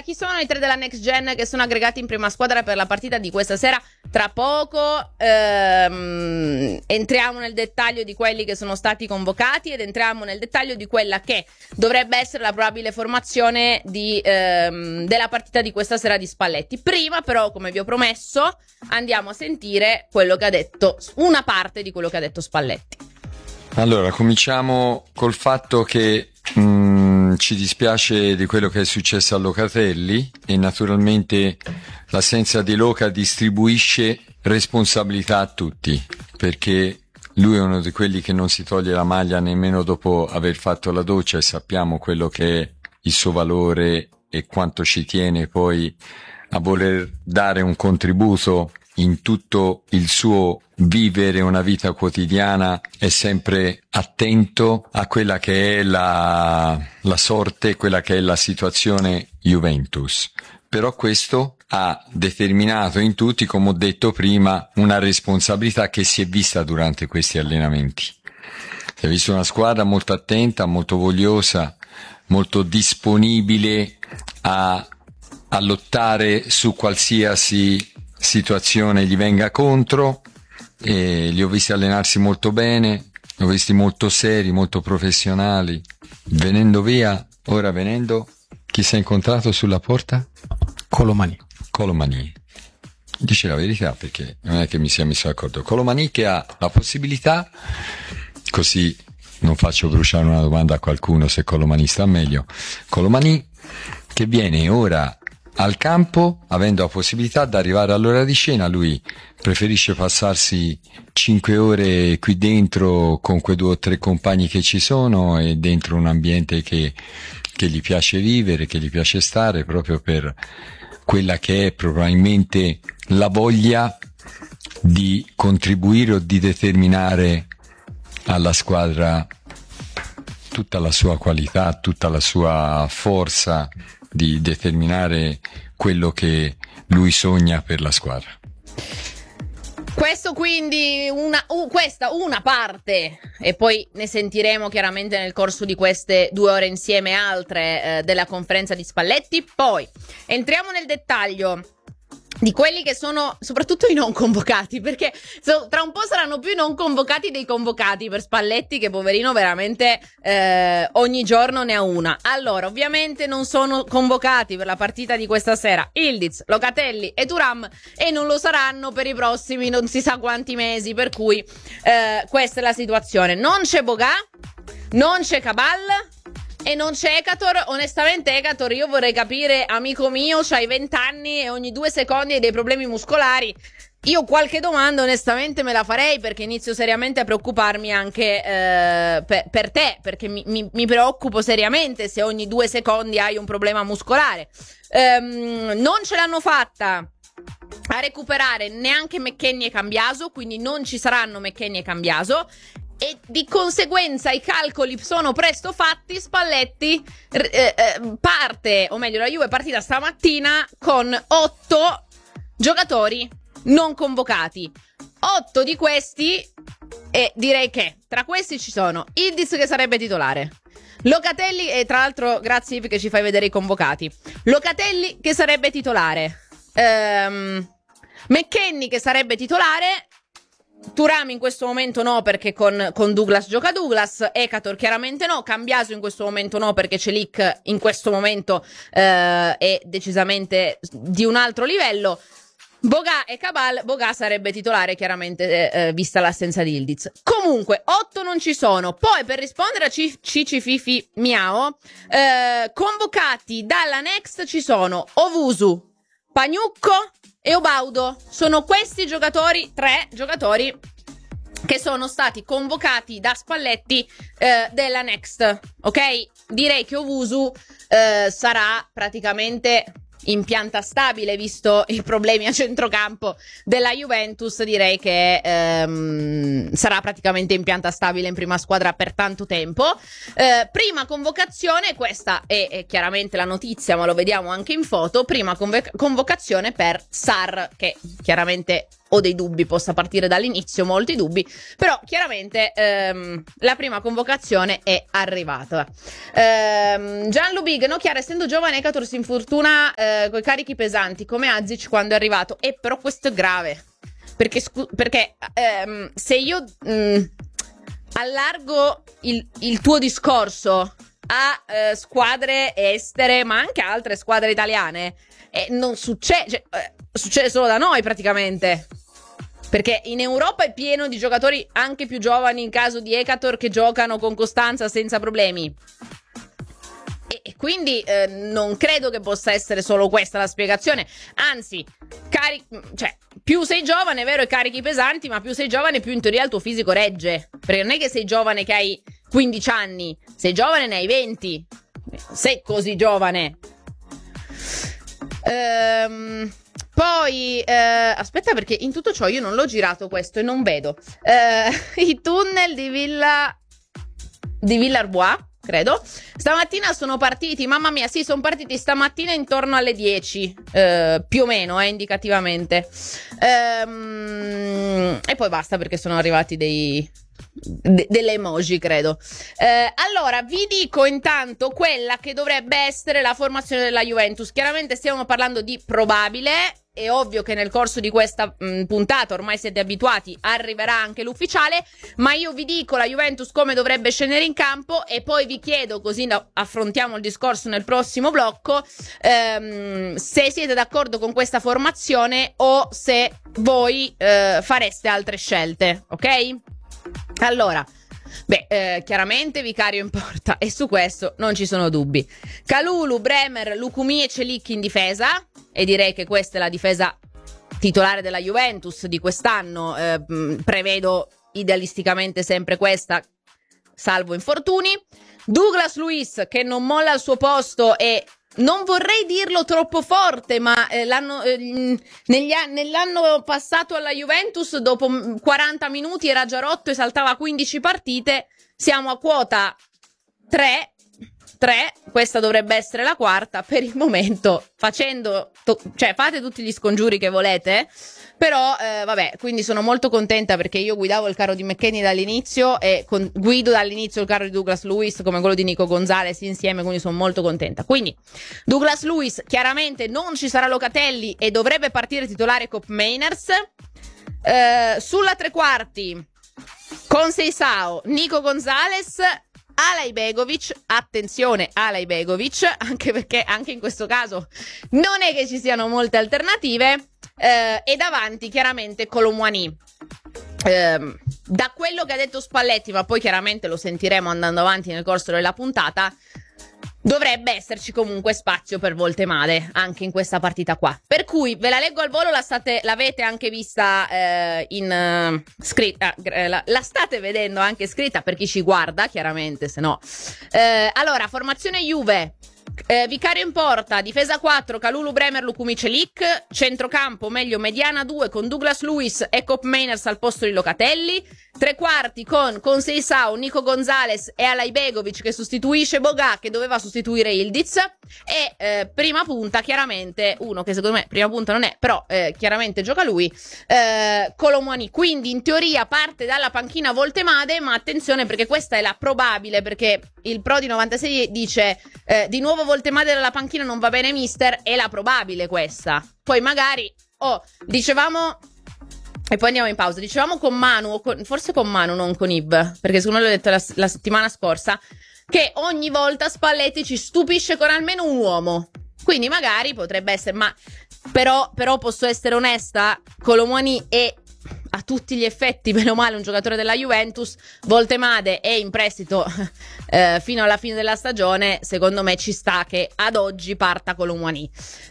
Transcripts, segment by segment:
chi sono i tre della Next Gen che sono aggregati in prima squadra per la partita di questa sera? Tra poco entriamo nel dettaglio di quelli che sono stati convocati ed entriamo nel dettaglio di quella che dovrebbe essere la probabile formazione della partita di questa sera di Spalletti. Prima però, come vi ho promesso, andiamo a sentire quello che ha detto, una parte di quello che ha detto Spalletti. Allora, cominciamo col fatto che ci dispiace di quello che è successo a Locatelli e naturalmente l'assenza di Loca distribuisce responsabilità a tutti, perché lui è uno di quelli che non si toglie la maglia nemmeno dopo aver fatto la doccia, e sappiamo quello che è il suo valore e quanto ci tiene poi a voler dare un contributo in tutto il suo vivere una vita quotidiana. È sempre attento a quella che è la sorte, quella che è la situazione Juventus. Però questo ha determinato in tutti, come ho detto prima, una responsabilità che si è vista durante questi allenamenti. Si è vista una squadra molto attenta, molto vogliosa, molto disponibile a lottare su qualsiasi situazione gli venga contro, e li ho visti allenarsi molto bene, li ho visti molto seri, molto professionali. Venendo via, chi si è incontrato sulla porta? Colomani. Dice la verità, perché non è che mi sia messo d'accordo. Colomani che ha la possibilità, così non faccio bruciare una domanda a qualcuno se Colomani sta meglio. Colomani che viene ora al campo avendo la possibilità di arrivare all'ora di cena. Lui preferisce passarsi 5 ore qui dentro con quei 2 o 3 compagni che ci sono e dentro un ambiente che gli piace vivere, che gli piace stare, proprio per quella che è probabilmente la voglia di contribuire o di determinare alla squadra tutta la sua qualità, tutta la sua forza di determinare quello che lui sogna per la squadra. Questo quindi questa una parte, e poi ne sentiremo chiaramente nel corso di queste 2 ore insieme altre della conferenza di Spalletti. Poi entriamo nel dettaglio di quelli che sono soprattutto i non convocati, perché tra un po' saranno più i non convocati dei convocati per Spalletti, che poverino veramente ogni giorno ne ha una. Allora, ovviamente non sono convocati per la partita di questa sera Yildiz, Locatelli e Thuram, e non lo saranno per i prossimi non si sa quanti mesi, per cui questa è la situazione. Non c'è Boga, non c'è Cabal e non c'è Ekator. Onestamente Ekator, io vorrei capire, amico mio, c'hai 20 anni e ogni 2 secondi hai dei problemi muscolari. Io qualche domanda onestamente me la farei, perché inizio seriamente a preoccuparmi anche per te, perché mi preoccupo seriamente se ogni 2 secondi hai un problema muscolare. Non ce l'hanno fatta a recuperare neanche McKennie e Cambiaso, quindi non ci saranno McKennie e Cambiaso, e di conseguenza i calcoli sono presto fatti. Spalletti parte, o meglio la Juve è partita stamattina con 8 giocatori non convocati. 8 di questi, e direi che tra questi ci sono Yildiz, che sarebbe titolare, Locatelli, e tra l'altro grazie che ci fai vedere i convocati, Locatelli che sarebbe titolare, McKennie che sarebbe titolare, Thuram in questo momento no, perché con Douglas gioca Douglas, Ekator chiaramente no, Cambiaso in questo momento no, perché Celik in questo momento è decisamente di un altro livello. Boga e Cabal, Boga sarebbe titolare chiaramente vista l'assenza di Yildiz. Comunque 8 non ci sono. Poi per rispondere a Cici Fifi Miao, convocati dalla Next ci sono Owusu, Pagnucco e Obaudo. Sono questi giocatori, 3 giocatori che sono stati convocati da Spalletti della Next, ok? Direi che Owusu sarà praticamente in pianta stabile, visto i problemi a centrocampo della Juventus. Direi che sarà praticamente in pianta stabile in prima squadra per tanto tempo. Prima convocazione, questa è chiaramente la notizia, ma lo vediamo anche in foto. Prima convocazione per Sarr, che chiaramente ho dei dubbi possa partire dall'inizio, molti dubbi, però chiaramente la prima convocazione è arrivata. Gianlu Big, no Chiara, essendo giovane Ekator si infortuna con i carichi pesanti come Azic quando è arrivato, però questo è grave, perché se io allargo il tuo discorso a squadre estere, ma anche a altre squadre italiane, non succede, succede solo da noi praticamente, perché in Europa è pieno di giocatori anche più giovani in caso di Ekator che giocano con costanza senza problemi, e quindi non credo che possa essere solo questa la spiegazione, anzi più sei giovane è vero e carichi pesanti, ma più sei giovane più in teoria il tuo fisico regge, perché non è che sei giovane che hai 15 anni, sei giovane ne hai 20, sei così giovane. Poi aspetta, perché in tutto ciò io non l'ho girato questo e non vedo i tunnel di Villarbois, credo. Stamattina sono partiti, mamma mia, sì, sono partiti stamattina intorno alle 10, più o meno, indicativamente. E poi basta, perché sono arrivati delle emoji, credo. Allora, vi dico intanto quella che dovrebbe essere la formazione della Juventus. Chiaramente stiamo parlando di probabile. È ovvio che nel corso di questa puntata, ormai siete abituati, arriverà anche l'ufficiale, ma io vi dico la Juventus come dovrebbe scendere in campo e poi vi chiedo, così affrontiamo il discorso nel prossimo blocco, se siete d'accordo con questa formazione o se voi fareste altre scelte, ok? Allora, chiaramente Vicario in porta e su questo non ci sono dubbi. Kalulu, Bremer, Lukumi e Celik in difesa, e direi che questa è la difesa titolare della Juventus di quest'anno. Prevedo idealisticamente sempre questa, salvo infortuni. Douglas Luiz che non molla il suo posto e non vorrei dirlo troppo forte, ma nell'anno passato alla Juventus dopo 40 minuti era già rotto e saltava 15 partite. Siamo a quota 3, questa dovrebbe essere la quarta per il momento, fate tutti gli scongiuri che volete, però quindi sono molto contenta perché io guidavo il carro di McKennie dall'inizio e guido dall'inizio il carro di Douglas Luiz come quello di Nico Gonzalez insieme, quindi sono molto contenta. Quindi Douglas Luiz, chiaramente non ci sarà Locatelli e dovrebbe partire titolare Cop Mainers. Sulla tre quarti con Seisao, Nico Gonzalez, Alajbegovic, attenzione Alajbegovic, anche perché anche in questo caso non è che ci siano molte alternative, e davanti chiaramente Colomwani. Da quello che ha detto Spalletti, ma poi chiaramente lo sentiremo andando avanti nel corso della puntata, dovrebbe esserci comunque spazio per Voltemade anche in questa partita qua. Per cui ve la leggo al volo, l'avete anche vista scritta, la state vedendo anche scritta per chi ci guarda, chiaramente, se no. Allora, formazione Juve. Vicario in porta, difesa 4, Kalulu, Bremer, Lukumi, Celik, centrocampo, meglio mediana 2 con Douglas Luiz e Cop Mainers al posto di Locatelli, tre quarti con Seisao, Nico Gonzalez e Alajbegovic che sostituisce Boga che doveva sostituire Ildiz, e prima punta chiaramente uno che secondo me prima punta non è, però chiaramente gioca lui, Colomwani. Quindi in teoria parte dalla panchina Voltemade, ma attenzione perché questa è la probabile, perché il Pro di 96 dice di nuovo Voltemade dalla panchina non va bene mister, è la probabile questa. Poi magari dicevamo, e poi andiamo in pausa, dicevamo con Manu, forse con Manu non con Ib, perché secondo me l'ho detto la settimana scorsa, che ogni volta Spalletti ci stupisce con almeno un uomo, quindi magari potrebbe essere, ma però posso essere onesta, Colomwani è a tutti gli effetti bene o male un giocatore della Juventus, Voltemade è in prestito fino alla fine della stagione, secondo me ci sta che ad oggi parta Colomwani.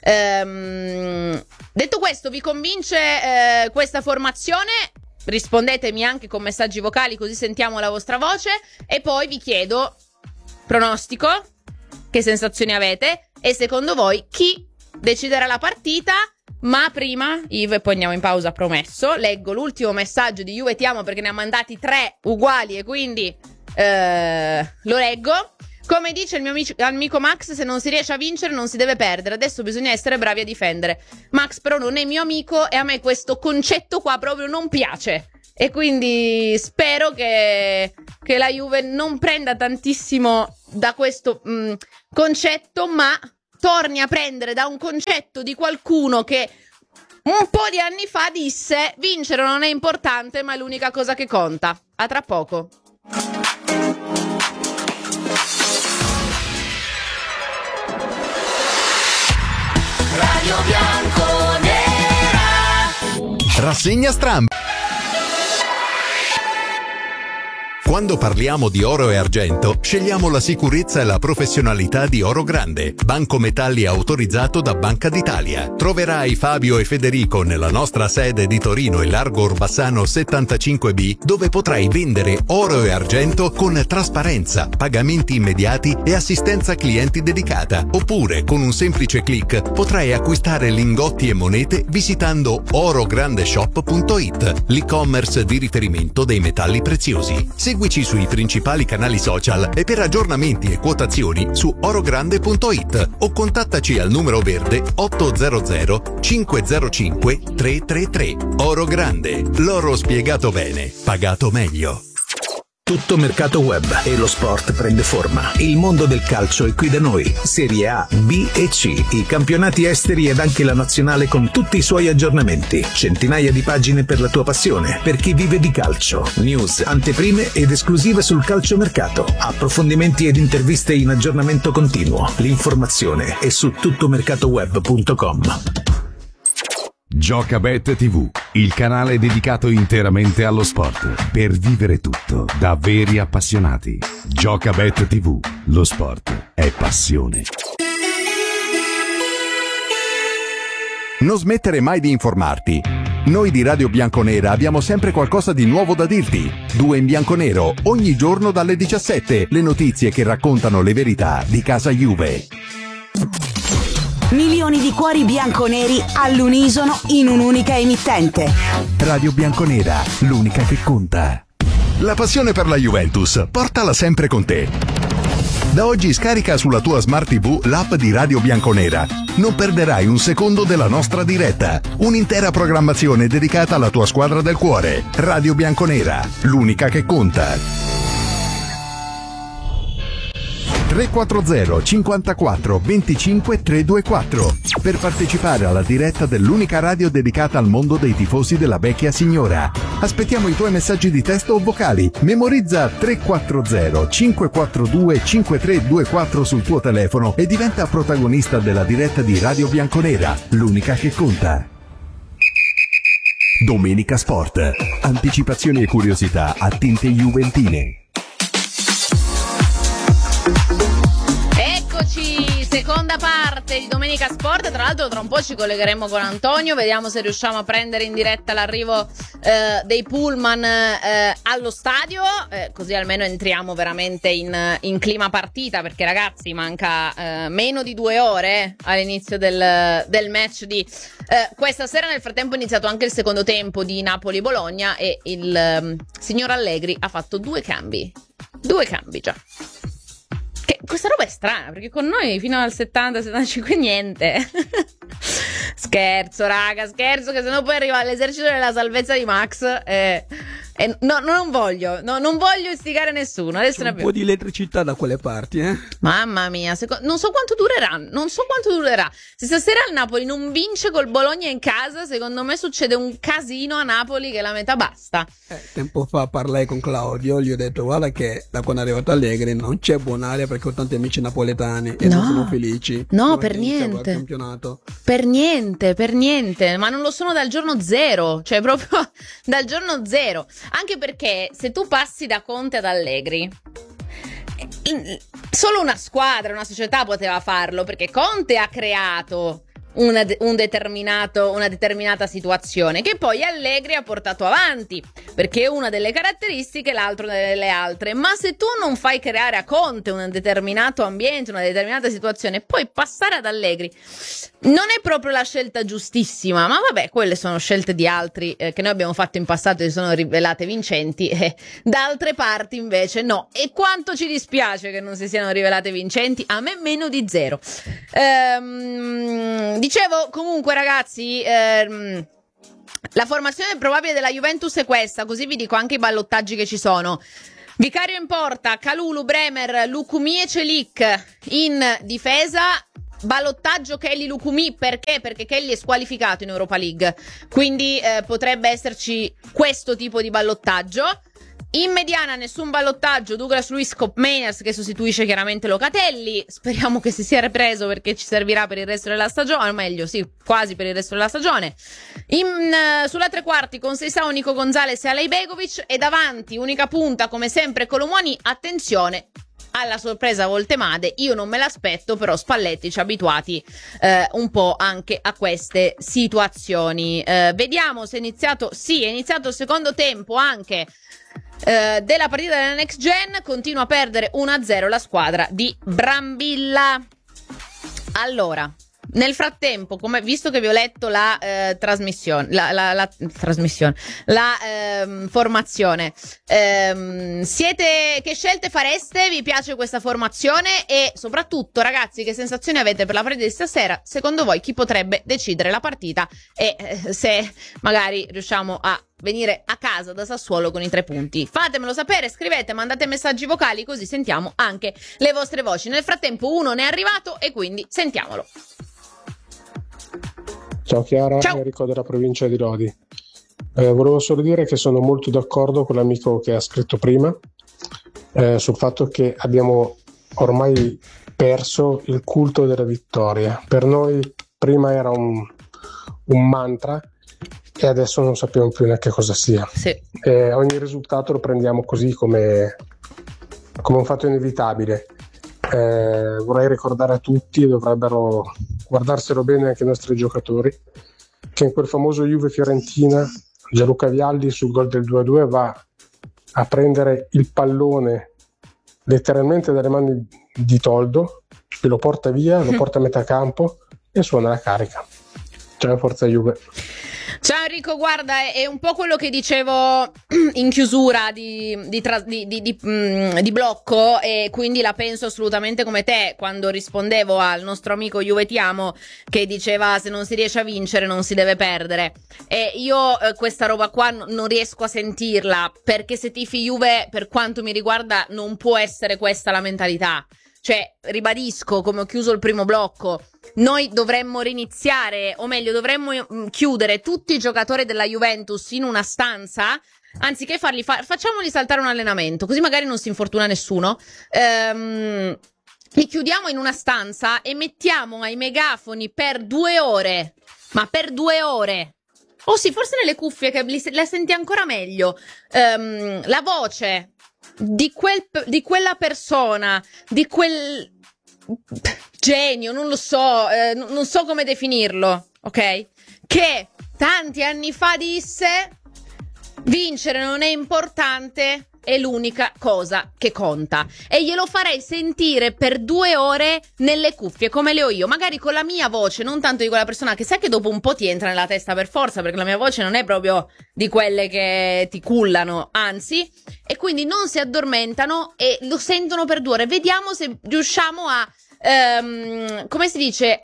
Detto questo, vi convince questa formazione? Rispondetemi anche con messaggi vocali così sentiamo la vostra voce, e poi vi chiedo pronostico, che sensazioni avete e secondo voi chi deciderà la partita. Ma prima, Ivo, e poi andiamo in pausa, promesso, leggo l'ultimo messaggio di Juve Ti Amo perché ne ha mandati 3 uguali e quindi lo leggo. Come dice il mio amico Max, se non si riesce a vincere non si deve perdere, adesso bisogna essere bravi a difendere. Max però non è mio amico e a me questo concetto qua proprio non piace. E quindi spero che la Juve non prenda tantissimo da questo concetto, ma torni a prendere da un concetto di qualcuno che un po' di anni fa disse: vincere non è importante, ma è l'unica cosa che conta. A tra poco. Radio Bianconera. Rassegna stampa. Quando parliamo di oro e argento, scegliamo la sicurezza e la professionalità di Oro Grande, banco metalli autorizzato da Banca d'Italia. Troverai Fabio e Federico nella nostra sede di Torino e Largo Orbassano 75B, dove potrai vendere oro e argento con trasparenza, pagamenti immediati e assistenza clienti dedicata. Oppure, con un semplice click, potrai acquistare lingotti e monete visitando orograndeshop.it, l'e-commerce di riferimento dei metalli preziosi. Seguici sui principali canali social e per aggiornamenti e quotazioni su orogrande.it o contattaci al numero verde 800 505 333. Oro Grande, l'oro spiegato bene, pagato meglio. Tutto mercato web e lo sport prende forma. Il mondo del calcio è qui da noi. Serie A, B e C, i campionati esteri ed anche la nazionale con tutti i suoi aggiornamenti. Centinaia di pagine per la tua passione, per chi vive di calcio. News, anteprime ed esclusive sul calciomercato. Approfondimenti ed interviste in aggiornamento continuo. L'informazione è su tuttomercatoweb.com. Giocabet TV, il canale dedicato interamente allo sport, per vivere tutto da veri appassionati. Giocabet TV, lo sport è passione. Non smettere mai di informarti. Noi di Radio Bianconera abbiamo sempre qualcosa di nuovo da dirti. 2 in bianconero, ogni giorno dalle 17, le notizie che raccontano le verità di casa Juve. Milioni di cuori bianconeri all'unisono in un'unica emittente. Radio Bianconera, l'unica che conta. La passione per la Juventus, portala sempre con te. Da oggi scarica sulla tua Smart TV l'app di Radio Bianconera. Non perderai un secondo della nostra diretta. Un'intera programmazione dedicata alla tua squadra del cuore. Radio Bianconera, l'unica che conta. 340 54 25 324 per partecipare alla diretta dell'unica radio dedicata al mondo dei tifosi della vecchia signora. Aspettiamo i tuoi messaggi di testo o vocali. Memorizza 340 542 5324 sul tuo telefono e diventa protagonista della diretta di Radio Bianconera, l'unica che conta. Domenica Sport. Anticipazioni e curiosità a tinte juventine. Seconda parte di Domenica Sport, tra l'altro tra un po' ci collegheremo con Antonio, vediamo se riusciamo a prendere in diretta l'arrivo dei pullman allo stadio, così almeno entriamo veramente in clima partita, perché ragazzi manca meno di 2 ore all'inizio del match di questa sera. Nel frattempo è iniziato anche il secondo tempo di Napoli-Bologna e il signor Allegri ha fatto 2 cambi già. Che questa roba è strana, perché con noi fino al 70-75 niente. Scherzo, raga, scherzo, che sennò poi arriva l'esercito della salvezza di Max. No, non voglio istigare nessuno. Adesso c'è un po' di elettricità da quelle parti, Mamma mia, non so quanto durerà. Se stasera il Napoli non vince col Bologna in casa, secondo me succede un casino a Napoli che la metà basta. Tempo fa parlai con Claudio, gli ho detto guarda che da quando è arrivato Allegri non c'è buon'aria perché ho tanti amici napoletani e non sono felici. No, per niente. Per niente, ma non lo sono dal giorno zero, cioè proprio dal giorno zero. Anche perché se tu passi da Conte ad Allegri, solo una squadra, una società poteva farlo, perché Conte ha creato una determinata situazione, che poi Allegri ha portato avanti, perché è una delle caratteristiche, l'altro delle altre. Ma se tu non fai creare a Conte un determinato ambiente, una determinata situazione, poi passare ad Allegri non è proprio la scelta giustissima. Ma vabbè, quelle sono scelte di altri che noi abbiamo fatto in passato e si sono rivelate vincenti, da altre parti invece no. E quanto ci dispiace che non si siano rivelate vincenti, a me meno di zero. Dicevo, comunque ragazzi, la formazione probabile della Juventus è questa, così vi dico anche i ballottaggi che ci sono. Vicario in porta, Kalulu, Bremer, Lukumi e Celik in difesa. Ballottaggio Kelly Lukumi, perché? Perché Kelly è squalificato in Europa League, quindi potrebbe esserci questo tipo di ballottaggio. In mediana nessun ballottaggio, Douglas Luiz Koopmeiners che sostituisce chiaramente Locatelli, speriamo che si sia ripreso perché ci servirà per il resto della stagione, o meglio sì, quasi per il resto della stagione. Sulla tre quarti con Seisao, Nico Gonzalez e Alej Begovic, e davanti unica punta come sempre Colomwani. Attenzione alla sorpresa Voltemade, io non me l'aspetto, però Spalletti ci ha abituati un po' anche a queste situazioni. Vediamo se è iniziato il secondo tempo anche della partita della Next Gen. Continua a perdere 1-0 la squadra di Brambilla. Allora, nel frattempo, visto che vi ho letto la formazione, che scelte fareste? Vi piace questa formazione? E soprattutto, ragazzi, che sensazioni avete per la partita di stasera? Secondo voi chi potrebbe decidere la partita e se magari riusciamo a venire a casa da Sassuolo con i 3 punti? Fatemelo sapere, scrivete, mandate messaggi vocali, così sentiamo anche le vostre voci. Nel frattempo uno ne è arrivato e quindi sentiamolo. Ciao Chiara, Ciao. Enrico della provincia di Lodi. Volevo solo dire che sono molto d'accordo con l'amico che ha scritto prima sul fatto che abbiamo ormai perso il culto della vittoria. Per noi prima era un mantra e adesso non sappiamo più neanche cosa sia. Sì. Ogni risultato lo prendiamo così come un fatto inevitabile. Vorrei ricordare a tutti, e dovrebbero guardarselo bene anche i nostri giocatori, che in quel famoso Juve-Fiorentina Gianluca Vialli sul gol del 2-2 va a prendere il pallone letteralmente dalle mani di Toldo e lo porta via, lo porta a metà campo e suona la carica. Ciao, forza Juve. Ciao Enrico, guarda, è un po' quello che dicevo in chiusura di blocco, e quindi la penso assolutamente come te quando rispondevo al nostro amico Juve Ti Amo, che diceva se non si riesce a vincere non si deve perdere. E io questa roba qua non riesco a sentirla, perché se tifi Juve, per quanto mi riguarda, non può essere questa la mentalità. Cioè, ribadisco, come ho chiuso il primo blocco, noi dovremmo riniziare, o meglio, dovremmo chiudere tutti i giocatori della Juventus in una stanza, anziché facciamoli saltare un allenamento, così magari non si infortuna nessuno. Li chiudiamo in una stanza e mettiamo ai megafoni per 2 ore, ma per 2 ore. Oh sì, forse nelle cuffie che la senti ancora meglio, la voce di quella persona, di quel genio, non lo so, non so come definirlo, ok? Che tanti anni fa disse: vincere non è importante, è l'unica cosa che conta. E glielo farei sentire per 2 ore nelle cuffie, come le ho io, magari con la mia voce, non tanto di quella persona che sai che dopo un po' ti entra nella testa per forza, perché la mia voce non è proprio di quelle che ti cullano, anzi, e quindi non si addormentano e lo sentono per 2 ore. Vediamo se riusciamo a come si dice,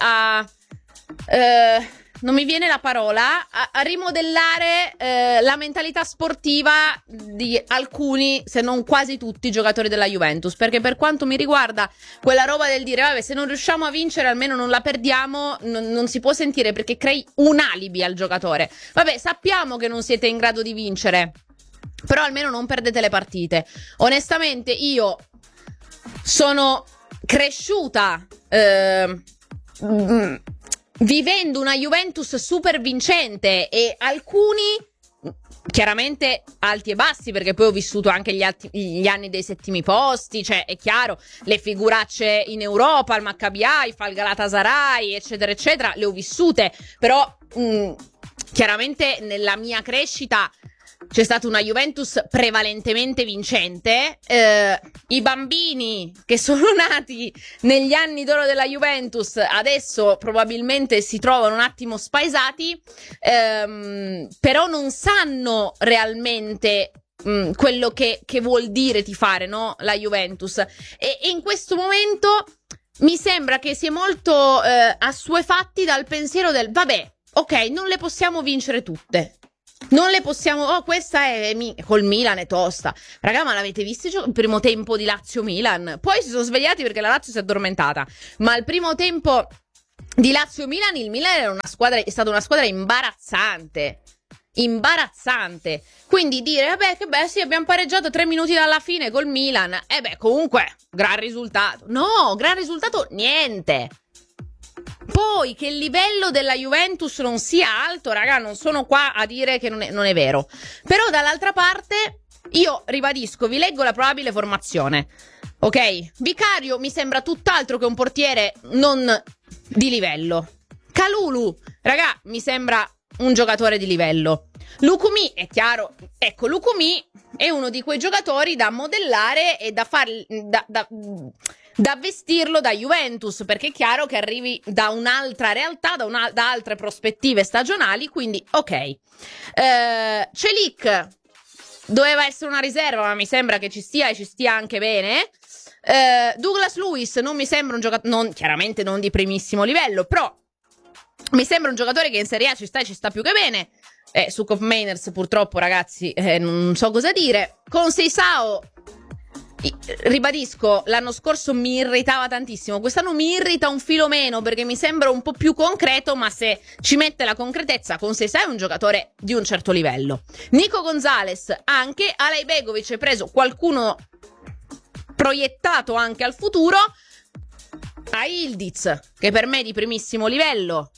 non mi viene la parola, a rimodellare la mentalità sportiva di alcuni, se non quasi tutti, i giocatori della Juventus, perché per quanto mi riguarda quella roba del dire vabbè, se non riusciamo a vincere almeno non la perdiamo, non si può sentire, perché crei un alibi al giocatore. Vabbè, sappiamo che non siete in grado di vincere, però almeno non perdete le partite. Onestamente io sono cresciuta vivendo una Juventus super vincente, e alcuni chiaramente alti e bassi, perché poi ho vissuto anche gli anni dei settimi posti, cioè è chiaro, le figuracce in Europa, il Maccabi Haifa, il Galatasaray, eccetera eccetera, le ho vissute, però chiaramente nella mia crescita c'è stata una Juventus prevalentemente vincente. I bambini che sono nati negli anni d'oro della Juventus adesso probabilmente si trovano un attimo spaesati, però non sanno realmente quello che vuol dire tifare, no? La Juventus. E in questo momento mi sembra che si è molto assuefatti dal pensiero del vabbè, ok, non le possiamo vincere tutte. Non le possiamo, questa è col Milan è tosta. Raga, ma l'avete visto il primo tempo di Lazio-Milan? Poi si sono svegliati perché la Lazio si è addormentata. Ma il primo tempo di Lazio-Milan, il Milan è stata una squadra imbarazzante. Imbarazzante. Quindi dire, vabbè, che beh, sì, abbiamo pareggiato 3 minuti dalla fine col Milan. Comunque, gran risultato. No, gran risultato, niente. Poi che il livello della Juventus non sia alto, raga, non sono qua a dire che non è vero. Però dall'altra parte, io ribadisco, vi leggo la probabile formazione. Ok? Vicario mi sembra tutt'altro che un portiere non di livello. Kalulu, raga, mi sembra un giocatore di livello. Lukumi, è chiaro, ecco, Lukumi è uno di quei giocatori da modellare e da vestirlo da Juventus, perché è chiaro che arrivi da un'altra realtà, da altre prospettive stagionali, quindi ok. Celik doveva essere una riserva, ma mi sembra che ci stia anche bene. Douglas Luiz non mi sembra un giocatore, chiaramente non di primissimo livello, però mi sembra un giocatore che in Serie A ci sta più che bene. Su Kof Mainers purtroppo, ragazzi, non so cosa dire. Con Seisao, ribadisco, l'anno scorso mi irritava tantissimo, quest'anno mi irrita un filo meno perché mi sembra un po' più concreto, ma se ci mette la concretezza, con Seisao è un giocatore di un certo livello. Nico Gonzalez anche, Alay Begovic è preso qualcuno proiettato anche al futuro, a Ildiz che per me è di primissimo livello,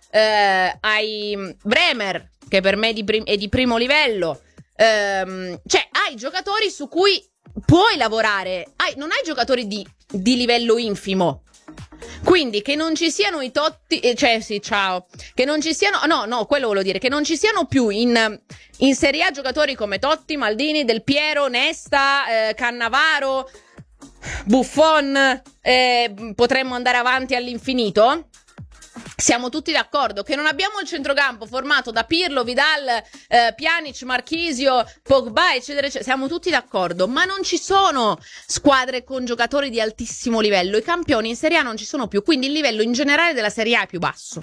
hai Bremer che per me è di primo livello, cioè hai giocatori su cui puoi lavorare, non hai giocatori di livello infimo. Quindi che non ci siano i Totti, che non ci siano, no, quello volevo dire, che non ci siano più in Serie A giocatori come Totti, Maldini, Del Piero, Nesta, Cannavaro, Buffon, potremmo andare avanti all'infinito. Siamo tutti d'accordo che non abbiamo il centrocampo formato da Pirlo, Vidal, Pjanic, Marchisio, Pogba, eccetera, eccetera. Siamo tutti d'accordo, ma non ci sono squadre con giocatori di altissimo livello. I campioni in Serie A non ci sono più, quindi il livello in generale della Serie A è più basso.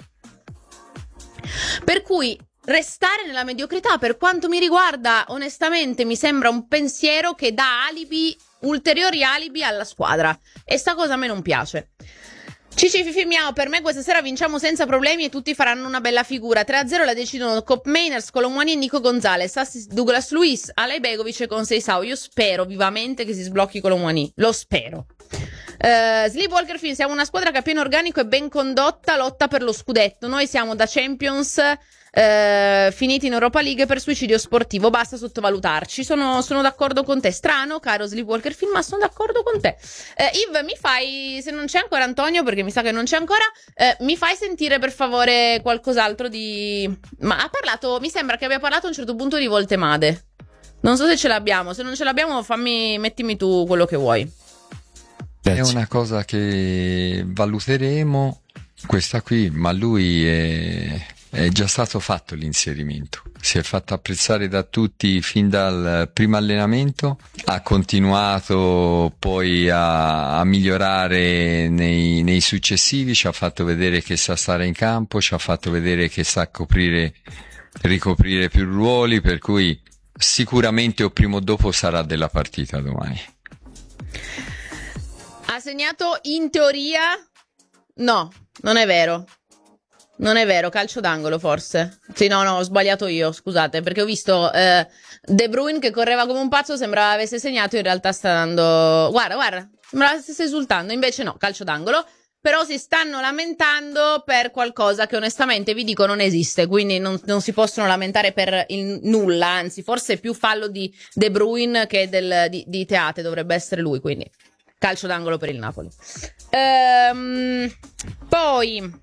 Per cui restare nella mediocrità, per quanto mi riguarda, onestamente mi sembra un pensiero che dà ulteriori alibi alla squadra. E sta cosa a me non piace. Cici Fifi Miao, per me questa sera vinciamo senza problemi e tutti faranno una bella figura. 3-0 la decidono Kof Mainers, Colomwani e Nico Gonzalez, assist Douglas Luiz, Alay Begovic e con Seisao. Io spero vivamente che si sblocchi Colomwani, lo spero. Sleepwalker Film, siamo una squadra che a pieno organico e ben condotta lotta per lo scudetto. Noi siamo da Champions finiti in Europa League per suicidio sportivo, basta sottovalutarci. Sono d'accordo con te. Strano, caro Sleepwalker Film, ma sono d'accordo con te. Yves, mi fai, se non c'è ancora Antonio, perché mi sa che non c'è ancora, mi fai sentire per favore qualcos'altro ma mi sembra che abbia parlato a un certo punto di Voltemade. Non so se ce l'abbiamo, se non ce l'abbiamo mettimi tu quello che vuoi. È una cosa che valuteremo, questa qui, ma lui è già stato fatto l'inserimento, si è fatto apprezzare da tutti fin dal primo allenamento, ha continuato poi a migliorare nei successivi, ci ha fatto vedere che sa stare in campo, ci ha fatto vedere che sa ricoprire più ruoli, per cui sicuramente o prima o dopo sarà della partita domani. Ha segnato in teoria? No, non è vero. Non è vero, calcio d'angolo forse. Sì, no, ho sbagliato io, scusate, perché ho visto De Bruyne che correva come un pazzo, sembrava avesse segnato, in realtà sta dando... Guarda, sembrava stesse esultando, invece no, calcio d'angolo. però si stanno lamentando per qualcosa che onestamente vi dico non esiste, quindi non si possono lamentare per il nulla, anzi forse è più fallo di De Bruyne che di Teate, dovrebbe essere lui, quindi calcio d'angolo per il Napoli. Poi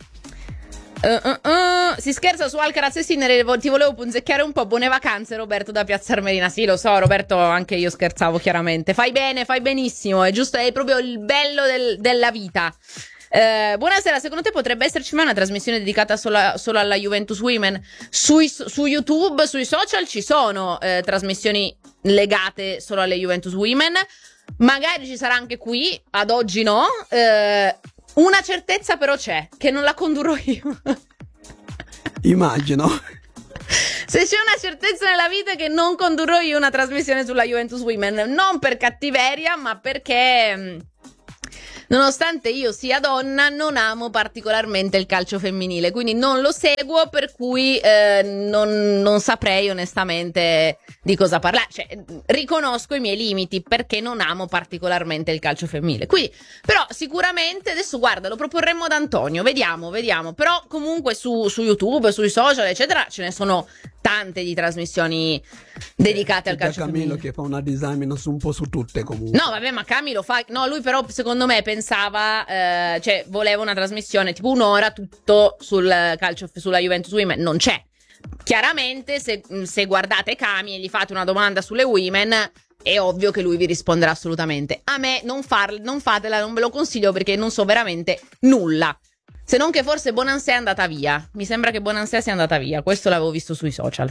si scherza su Alcaraz e Sinner, ti volevo punzecchiare un po'. Buone vacanze Roberto da Piazza Armerina. Sì, lo so Roberto, anche io scherzavo chiaramente. Fai bene, fai benissimo, è giusto, è proprio il bello della vita. Buonasera, secondo te potrebbe esserci mai una trasmissione dedicata solo alla Juventus Women? Su YouTube, sui social ci sono trasmissioni legate solo alle Juventus Women. Magari ci sarà anche qui, ad oggi no. Una certezza però c'è, che non la condurrò io. Immagino. Se c'è una certezza nella vita è che non condurrò io una trasmissione sulla Juventus Women, non per cattiveria, ma perché nonostante io sia donna non amo particolarmente il calcio femminile, quindi non lo seguo, per cui non saprei onestamente di cosa parlare. Cioè, riconosco i miei limiti perché non amo particolarmente il calcio femminile. Quindi, però sicuramente adesso guarda, lo proporremo ad Antonio, vediamo. Però comunque su YouTube, sui social eccetera ce ne sono tante di trasmissioni dedicate al calcio Camillo femminile. che fa una disamina un po' su tutte comunque. No, vabbè, ma Camilo fa. No, lui però secondo me pensava, cioè voleva una trasmissione tipo un'ora tutto sul calcio, sulla Juventus Women. Non c'è. Chiaramente se guardate Cami e gli fate una domanda sulle women, è ovvio che lui vi risponderà assolutamente. A me non fatela, non ve lo consiglio perché non so veramente nulla. Se non che forse Bonansè è andata via. Mi sembra che Bonansè sia andata via. Questo l'avevo visto sui social.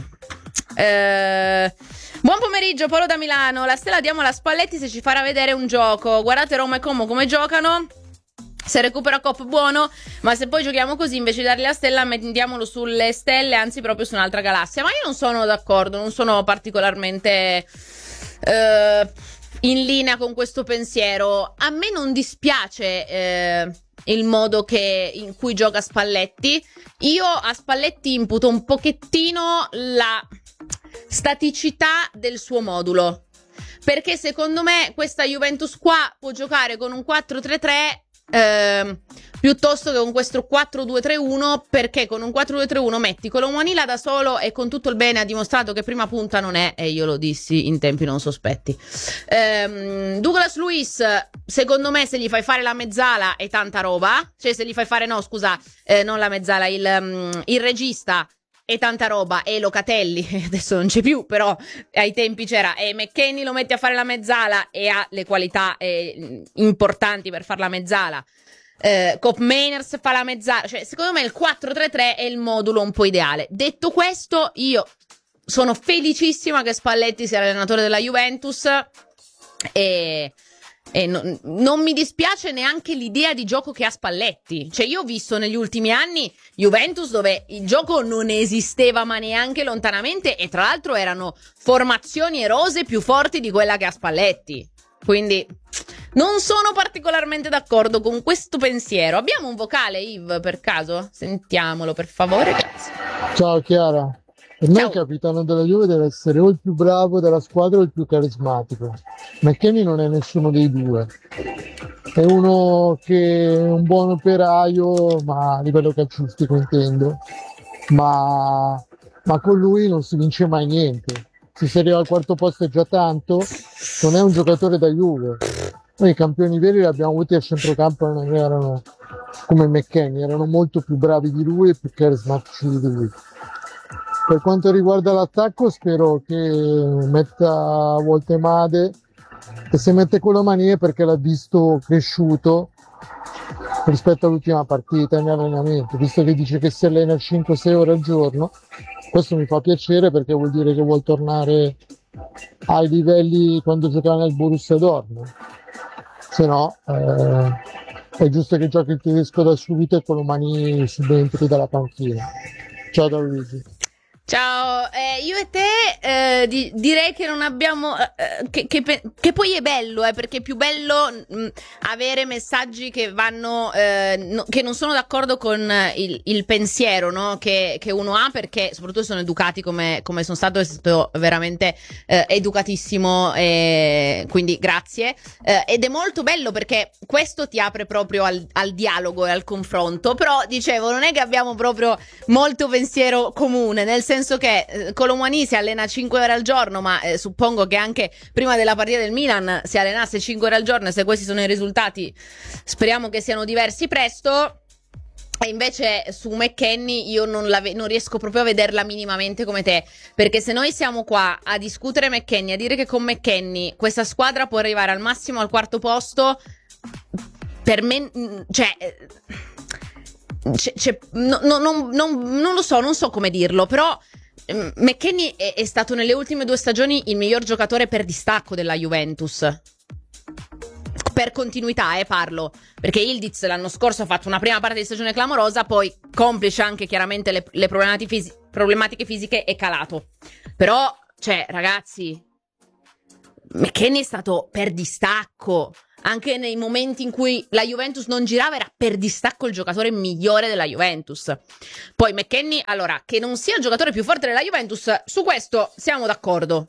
Buon pomeriggio, Paolo da Milano. La stella diamo alla Spalletti se ci farà vedere un gioco. Guardate Roma e Como come giocano. Se recupera Cop buono, ma se poi giochiamo così invece di dargli la stella mettiamolo sulle stelle, anzi proprio su un'altra galassia. Ma io non sono d'accordo, non sono particolarmente in linea con questo pensiero. A me non dispiace il modo in cui gioca Spalletti. Io a Spalletti imputo un pochettino la staticità del suo modulo, perché secondo me questa Juventus qua può giocare con un 4-3-3 piuttosto che con questo 4-2-3-1, perché con un 4-2-3-1 metti Colomboanila da solo e con tutto il bene ha dimostrato che prima punta non è, e io lo dissi in tempi non sospetti. Douglas Luiz secondo me se gli fai fare la mezzala è tanta roba, cioè se gli fai fare non la mezzala, il regista è tanta roba, e Locatelli adesso non c'è più, però ai tempi c'era, e McKennie lo metti a fare la mezzala e ha le qualità importanti per fare la mezzala. Cop Mainers fa la mezzala, cioè secondo me il 4-3-3 è il modulo un po' ideale. Detto questo, io sono felicissima che Spalletti sia l'allenatore della Juventus e non mi dispiace neanche l'idea di gioco che ha Spalletti. Cioè io ho visto negli ultimi anni Juventus dove il gioco non esisteva ma neanche lontanamente, e tra l'altro erano formazioni erose più forti di quella che ha Spalletti. Quindi non sono particolarmente d'accordo con questo pensiero. Abbiamo un vocale, Yves, per caso? Sentiamolo per favore, grazie. Ciao Chiara. Per me il capitano della Juve deve essere o il più bravo della squadra o il più carismatico. McKennie non è nessuno dei due. È uno che è un buon operaio, ma a livello calcistico intendo. Ma con lui non si vince mai niente. Se si arriva al quarto posto è già tanto. Non è un giocatore da Juve. Noi i campioni veri li abbiamo avuti a centrocampo, non erano come McKennie, erano molto più bravi di lui e più carismatici di lui. Per quanto riguarda l'attacco, spero che metta Woltemade, e se mette Colomanie perché l'ha visto cresciuto rispetto all'ultima partita in allenamento, visto che dice che si allena 5-6 ore al giorno. Questo mi fa piacere perché vuol dire che vuol tornare ai livelli quando giocava nel Borussia Dortmund. Se no è giusto che giochi il tedesco da subito e Colomani subentri dalla panchina. Ciao da Luigi. Ciao, io e te direi che non abbiamo che poi è bello, perché è più bello avere messaggi che vanno che non sono d'accordo con il pensiero, no? che uno ha, perché soprattutto sono educati come sono stato, è stato veramente educatissimo, quindi grazie, ed è molto bello perché questo ti apre proprio al dialogo e al confronto. Però dicevo, non è che abbiamo proprio molto pensiero comune, nel senso che Colomani si allena 5 ore al giorno, ma suppongo che anche prima della partita del Milan si allenasse 5 ore al giorno, e se questi sono i risultati speriamo che siano diversi presto. E invece su McKennie io non riesco proprio a vederla minimamente come te, perché se noi siamo qua a discutere McKennie, a dire che con McKennie questa squadra può arrivare al massimo al 4º posto, per me non lo so, non so come dirlo, però McKennie è stato nelle ultime 2 stagioni il miglior giocatore per distacco della Juventus, per continuità parlo, perché Ildiz l'anno scorso ha fatto una prima parte di stagione clamorosa, poi complice anche chiaramente le problematiche fisiche, è calato. Però ragazzi, McKennie è stato per distacco. Anche nei momenti in cui la Juventus non girava, era per distacco il giocatore migliore della Juventus. Poi McKennie, allora, che non sia il giocatore più forte della Juventus, su questo siamo d'accordo.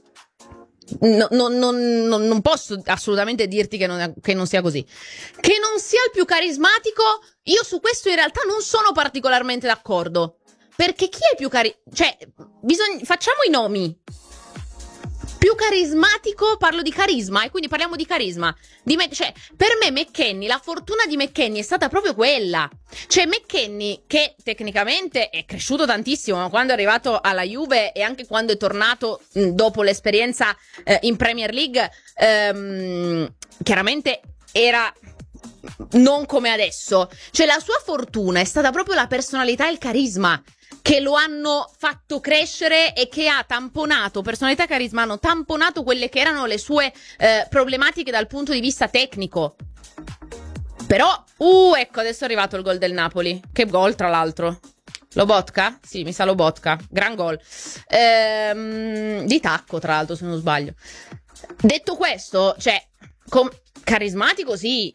Non posso assolutamente dirti che non sia così. Che non sia il più carismatico, io su questo in realtà non sono particolarmente d'accordo. Perché chi è il più facciamo i nomi. Più carismatico, parlo di carisma, e quindi parliamo di carisma. Per me McKennie, la fortuna di McKennie è stata proprio quella. McKennie, che tecnicamente è cresciuto tantissimo, ma quando è arrivato alla Juve e anche quando è tornato dopo l'esperienza in Premier League, chiaramente era non come adesso. La sua fortuna è stata proprio la personalità e il carisma, che lo hanno fatto crescere e che ha tamponato, personalità e carisma hanno tamponato quelle che erano le sue problematiche dal punto di vista tecnico. Però, ecco, adesso è arrivato il gol del Napoli. Che gol, tra l'altro. Lobotka? Sì, mi sa Lobotka. Gran gol. Di tacco, tra l'altro, se non sbaglio. Detto questo, carismatico sì.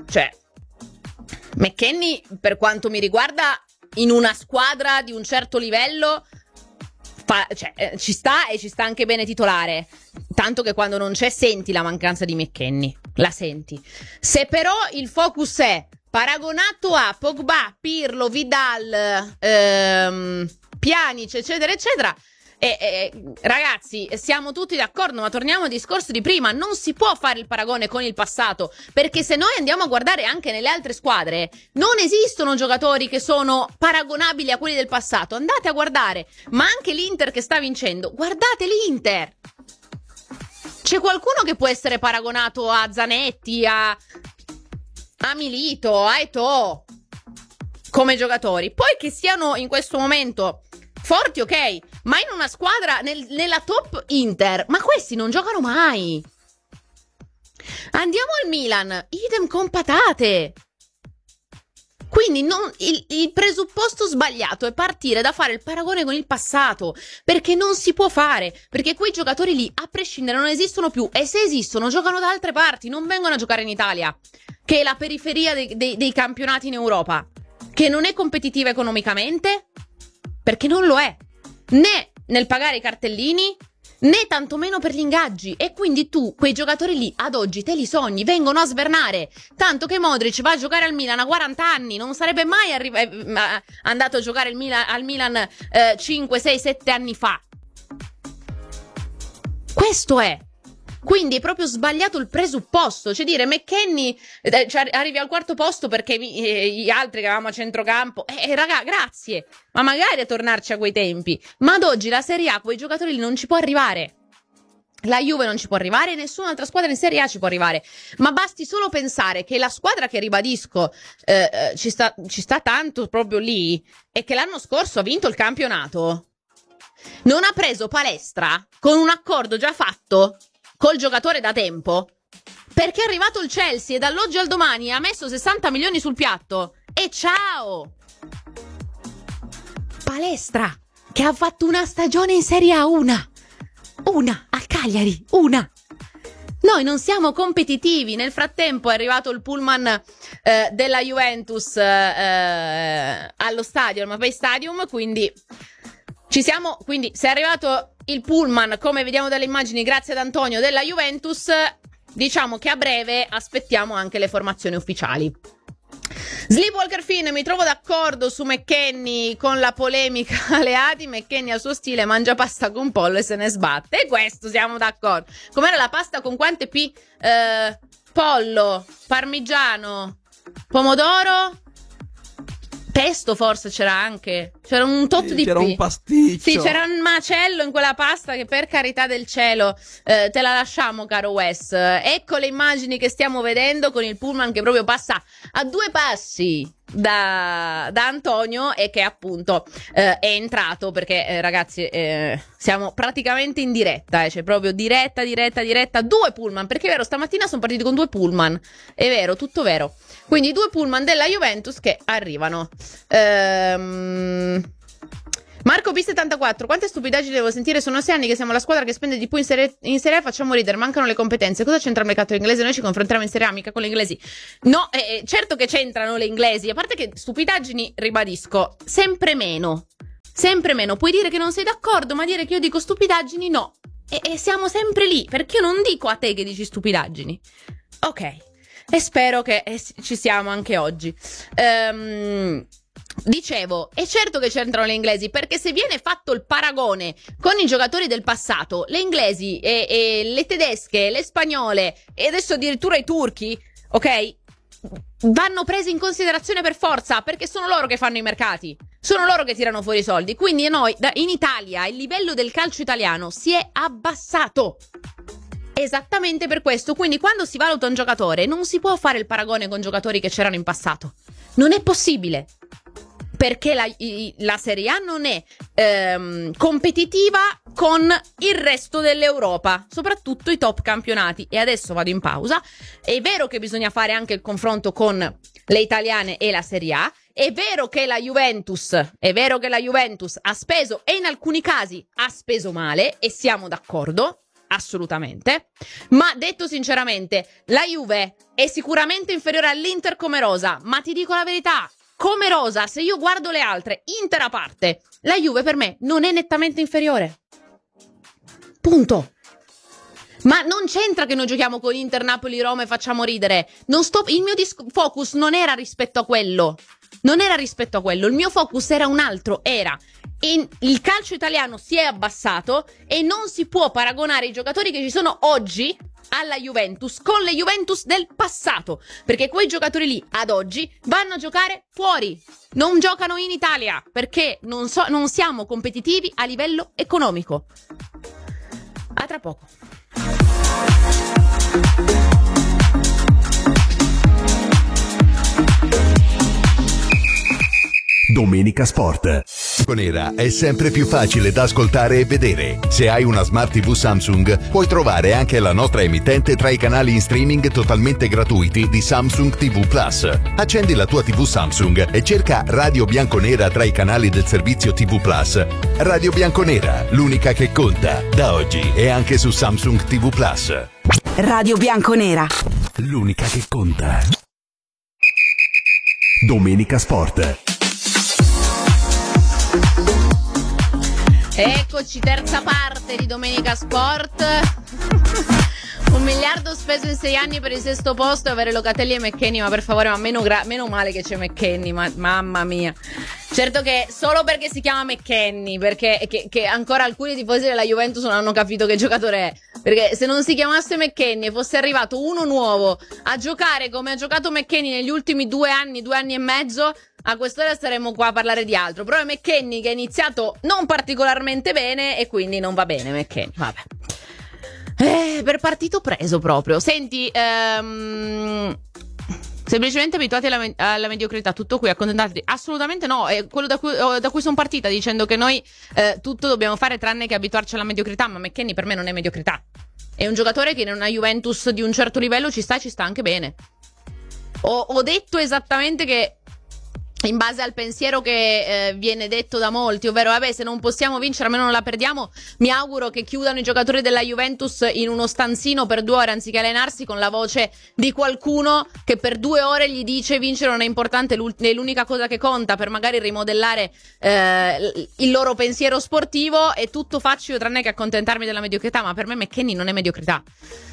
McKennie, per quanto mi riguarda, in una squadra di un certo livello ci sta, e ci sta anche bene titolare, tanto che quando non c'è senti la mancanza di McKennie, la senti. Se però il focus è paragonato a Pogba, Pirlo, Vidal, Pjanic, eccetera eccetera, ragazzi, siamo tutti d'accordo, ma torniamo al discorso di prima: non si può fare il paragone con il passato, perché se noi andiamo a guardare anche nelle altre squadre, non esistono giocatori che sono paragonabili a quelli del passato. Andate a guardare, ma anche l'Inter che sta vincendo, guardate l'Inter. C'è qualcuno che può essere paragonato a Zanetti, a Milito, a Eto'o come giocatori? Poi che siano in questo momento forti, ok, ma in una squadra nella top Inter, ma questi non giocano mai. Andiamo al Milan, idem con patate. Quindi il presupposto sbagliato è partire da fare il paragone con il passato, perché non si può fare, perché quei giocatori lì, a prescindere, non esistono più, e se esistono giocano da altre parti, non vengono a giocare in Italia, che è la periferia dei campionati in Europa, che non è competitiva economicamente, perché non lo è, né nel pagare i cartellini, né tantomeno per gli ingaggi. E quindi tu quei giocatori lì ad oggi te li sogni, vengono a svernare, tanto che Modric va a giocare al Milan a 40 anni, non sarebbe mai andato a giocare al Milan 5, 6, 7 anni fa. Questo è. Quindi è proprio sbagliato il presupposto, dire McKennie arrivi al 4º posto perché gli altri che avevamo a centrocampo, raga, grazie, ma magari a tornarci a quei tempi. Ma ad oggi la Serie A, quei giocatori lì non ci può arrivare. La Juve non ci può arrivare, nessun'altra squadra in Serie A ci può arrivare. Ma basti solo pensare che la squadra che, ribadisco, ci sta tanto proprio lì, e che l'anno scorso ha vinto il campionato, non ha preso palestra con un accordo già fatto col giocatore da tempo, perché è arrivato il Chelsea e dall'oggi al domani ha messo 60 milioni sul piatto e ciao! Palestra! che ha fatto una stagione in Serie A, una a Cagliari, una. Noi non siamo competitivi. Nel frattempo è arrivato il pullman della Juventus allo stadio, al Mapei Stadium, quindi se è arrivato il pullman, come vediamo dalle immagini, grazie ad Antonio, della Juventus, diciamo che a breve aspettiamo anche le formazioni ufficiali. Sleepwalker Finn, mi trovo d'accordo su McKennie con la polemica Aleati. McKennie al suo stile mangia pasta con pollo e se ne sbatte, e questo siamo d'accordo. Com'era la pasta con quante P? Pollo, parmigiano, pomodoro, pesto forse c'era anche. C'era un tot di c'era P. un pasticcio. Sì, c'era un macello in quella pasta che, per carità del cielo, te la lasciamo, caro Wes. Ecco le immagini che stiamo vedendo con il pullman che proprio passa a 2 passi da Antonio e che appunto è entrato perché ragazzi siamo praticamente in diretta, cioè proprio diretta, 2 pullman, perché è vero, stamattina sono partiti con 2 pullman, è vero, tutto vero. Quindi 2 pullman della Juventus che arrivano. Marco P74, quante stupidaggini devo sentire? Sono 6 anni che siamo la squadra che spende di più in Serie A, facciamo ridere, mancano le competenze. Cosa c'entra il mercato inglese? Noi ci confronteremo in Serie A mica con le inglesi. No, certo che c'entrano le inglesi, a parte che stupidaggini, ribadisco, sempre meno. Puoi dire che non sei d'accordo, ma dire che io dico stupidaggini no. E siamo sempre lì, perché io non dico a te che dici stupidaggini. Ok, e spero che ci siamo anche oggi. Dicevo, è certo che c'entrano le inglesi, perché se viene fatto il paragone con i giocatori del passato, le inglesi e le tedesche, le spagnole e adesso addirittura i turchi, ok? Vanno presi in considerazione per forza, perché sono loro che fanno i mercati, sono loro che tirano fuori i soldi. Quindi noi in Italia il livello del calcio italiano si è abbassato esattamente per questo. Quindi quando si valuta un giocatore non si può fare il paragone con giocatori che c'erano in passato, non è possibile, perché la Serie A non è competitiva con il resto dell'Europa, soprattutto i top campionati. E adesso vado in pausa. È vero che bisogna fare anche il confronto con le italiane e la Serie A. È vero che la Juventus ha speso, e in alcuni casi ha speso male, e siamo d'accordo, assolutamente. Ma detto sinceramente, la Juve è sicuramente inferiore all'Inter come rosa, ma ti dico la verità, come rosa, se io guardo le altre, Inter a parte, la Juve per me non è nettamente inferiore. Punto. Ma non c'entra che noi giochiamo con Inter, Napoli, Roma e facciamo ridere. Il mio focus non era rispetto a quello. Il mio focus era un altro. Il calcio italiano si è abbassato e non si può paragonare i giocatori che ci sono oggi alla Juventus con le Juventus del passato, perché quei giocatori lì ad oggi vanno a giocare fuori, non giocano in Italia, perché non siamo competitivi a livello economico. A tra poco. Domenica Sport. Nera è sempre più facile da ascoltare e vedere. Se hai una Smart TV Samsung, puoi trovare anche la nostra emittente tra i canali in streaming totalmente gratuiti di Samsung TV Plus. Accendi la tua TV Samsung e cerca Radio Bianconera tra i canali del servizio TV Plus. Radio Bianconera, l'unica che conta, da oggi e anche su Samsung TV Plus. Radio Bianconera, l'unica che conta. Domenica Sport. Eccoci, terza parte di Domenica Sport. 1 miliardo speso in 6 anni per il 6º posto e avere Locatelli e McKennie, ma per favore, ma meno male che c'è McKennie, mamma mia. Certo che solo perché si chiama McKennie, perché che ancora alcuni tifosi della Juventus non hanno capito che giocatore è, perché se non si chiamasse McKennie e fosse arrivato uno nuovo a giocare come ha giocato McKennie negli ultimi 2 anni e mezzo, a quest'ora staremmo qua a parlare di altro. Però è McKennie che ha iniziato non particolarmente bene e quindi non va bene McKennie, vabbè. Per partito preso proprio. Senti, semplicemente abituati alla mediocrità, tutto qui, accontentati? Assolutamente no, è quello da cui sono partita, dicendo che noi tutto dobbiamo fare tranne che abituarci alla mediocrità. Ma McKennie per me non è mediocrità, è un giocatore che in una Juventus di un certo livello ci sta anche bene. Ho detto esattamente che in base al pensiero che viene detto da molti, ovvero vabbè, se non possiamo vincere almeno non la perdiamo, mi auguro che chiudano i giocatori della Juventus in uno stanzino per 2 ore anziché allenarsi, con la voce di qualcuno che per 2 ore gli dice vincere non è importante, è l'unica cosa che conta, per magari rimodellare il loro pensiero sportivo. È tutto facile tranne che accontentarmi della mediocrità, ma per me McKennie non è mediocrità.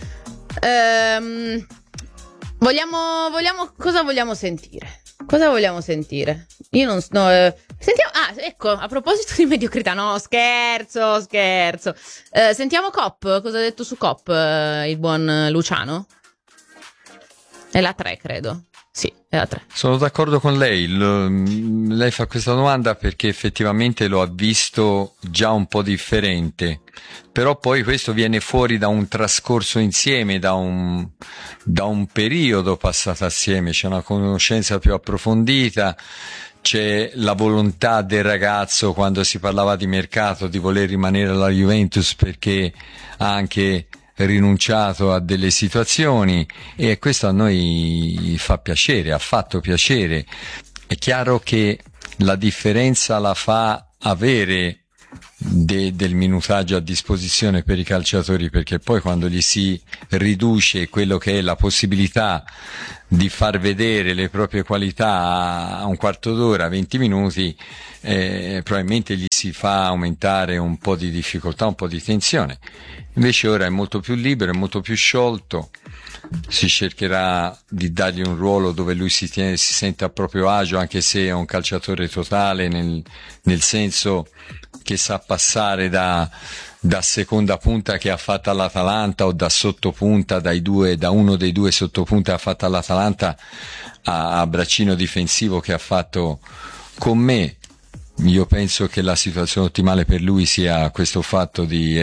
Cosa vogliamo sentire? Cosa vogliamo sentire? Io non so. Sentiamo. Ah, ecco, a proposito di mediocrità. No, scherzo. Sentiamo Cop. Cosa ha detto su Cop il buon Luciano? È la 3, credo. Sì, è la 3. Sono d'accordo con lei. Lei fa questa domanda perché effettivamente lo ha visto già un po' differente. Però poi questo viene fuori da un trascorso insieme, da un periodo passato assieme. C'è una conoscenza più approfondita, c'è la volontà del ragazzo, quando si parlava di mercato, di voler rimanere alla Juventus perché ha anche rinunciato a delle situazioni, e questo a noi fa piacere, ha fatto piacere. È chiaro che la differenza la fa avere del minutaggio a disposizione per i calciatori, perché poi quando gli si riduce quello che è la possibilità di far vedere le proprie qualità a un quarto d'ora, 20 minuti, probabilmente gli si fa aumentare un po' di difficoltà, un po' di tensione. Invece ora è molto più libero, è molto più sciolto, si cercherà di dargli un ruolo dove lui si sente a proprio agio, anche se è un calciatore totale, nel senso che sa passare da seconda punta che ha fatto all'Atalanta, o da sottopunta, da uno dei 2 sottopunta che ha fatto all'Atalanta, a braccino difensivo che ha fatto con me. Io penso che la situazione ottimale per lui sia questo fatto di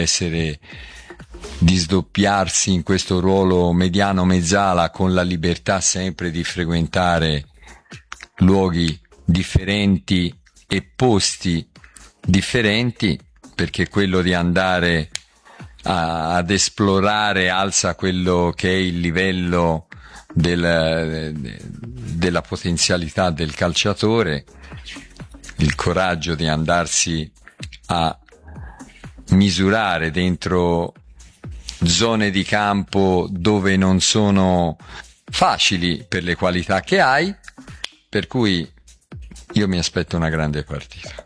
sdoppiarsi in questo ruolo mediano mezzala, con la libertà sempre di frequentare luoghi differenti e posti differenti, perché quello di andare ad esplorare alza quello che è il livello della potenzialità del calciatore, il coraggio di andarsi a misurare dentro zone di campo dove non sono facili per le qualità che hai, per cui io mi aspetto una grande partita.